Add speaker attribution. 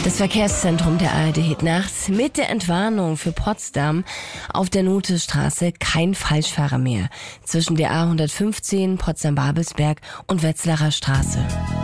Speaker 1: Das Verkehrszentrum der ARD hebt nachts mit der Entwarnung für Potsdam auf der Nothestraße kein Falschfahrer mehr zwischen der A115 Potsdam-Babelsberg und Wetzlarer Straße.